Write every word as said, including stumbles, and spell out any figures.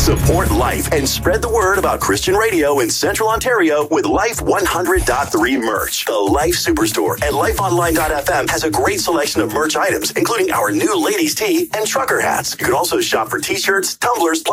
Support Life and spread the word about Christian radio in Central Ontario with Life one hundred point three merch. The Life Superstore at life online dot f m has a great selection of merch items, including our new ladies' tee and trucker hats. You can also shop for t-shirts, tumblers,